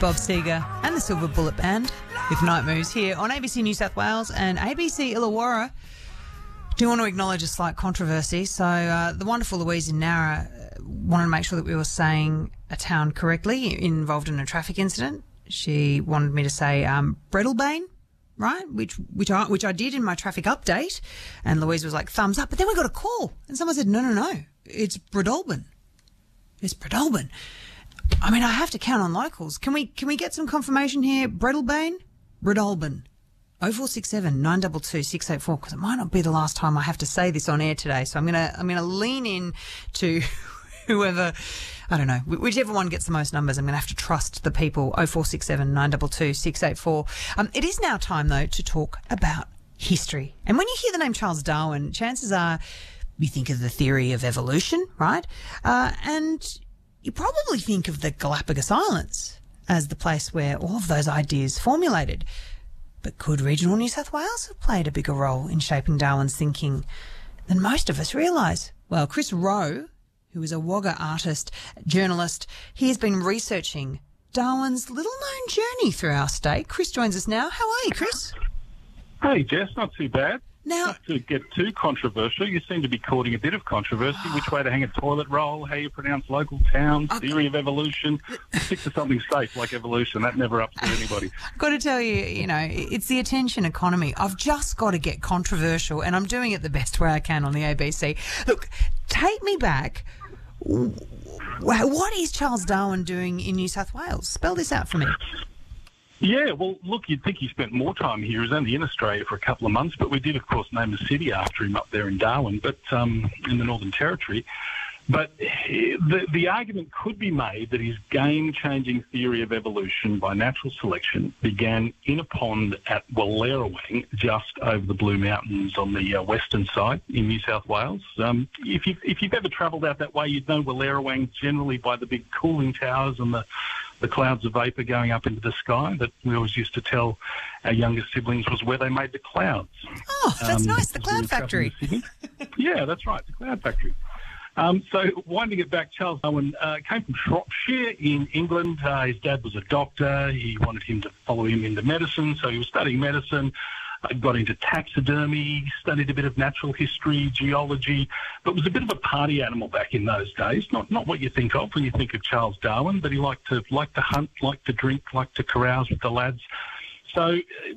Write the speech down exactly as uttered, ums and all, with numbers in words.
Bob Seger and the Silver Bullet Band with Night Moves here on A B C New South Wales and A B C Illawarra. Do want to acknowledge a slight controversy. So uh, the wonderful Louise in Nowra wanted to make sure that we were saying a town correctly involved in a traffic incident. She wanted me to say um, Breadalbane, right? Which which I which I did in my traffic update, and Louise was like thumbs up. But then we got a call, and someone said no, no, no, it's Breadalbane. It's Breadalbane. I mean, I have to count on locals. Can we can we get some confirmation here? Breadalbane, Breadalbane. oh four six seven, nine two two, six eight four, because it might not be the last time I have to say this on air today. So I'm gonna I'm gonna lean in to whoever, I don't know, whichever one gets the most numbers. I'm gonna have to trust the people. oh four six seven, nine two two, six eight four. Um, it is now time though to talk about history. And when you hear the name Charles Darwin, chances are you think of the theory of evolution, right? Uh, and you probably think of the Galapagos Islands as the place where all of those ideas formulated. But could regional New South Wales have played a bigger role in shaping Darwin's thinking than most of us realise? Well, Chris Rowe, who is a Wagga artist, journalist, he has been researching Darwin's little-known journey through our state. Chris joins us now. How are you, Chris? Hey, Jess, not too bad. Now, not to get too controversial, you seem to be courting a bit of controversy. Which way to hang a toilet roll, how you pronounce local towns, okay. Theory of evolution. Stick to something safe like evolution. That never upset anybody. I've got to tell you, you know, it's the attention economy. I've just got to get controversial, and I'm doing it the best way I can on the A B C. Look, take me back. What is Charles Darwin doing in New South Wales? Spell this out for me. Yeah, well, look, you'd think he spent more time here. He was only in Australia for a couple of months, but we did, of course, name a city after him up there in Darwin, but um, in the Northern Territory. But the, the argument could be made that his game-changing theory of evolution by natural selection began in a pond at Wallerawang, just over the Blue Mountains on the uh, western side in New South Wales. Um, if, you've, if you've ever travelled out that way, you'd know Wallerawang generally by the big cooling towers and the the clouds of vapour going up into the sky that we always used to tell our younger siblings was where they made the clouds. Oh, that's um, nice, the Cloud we Factory. Yeah, that's right, the Cloud Factory. Um, so winding it back, Charles Darwin uh, came from Shropshire in England. Uh, his dad was a doctor. He wanted him to follow him into medicine, so he was studying medicine. I got into taxidermy, studied a bit of natural history, geology, but was a bit of a party animal back in those days. Not not what you think of when you think of Charles Darwin, but he liked to liked to hunt, liked to drink, liked to carouse with the lads. So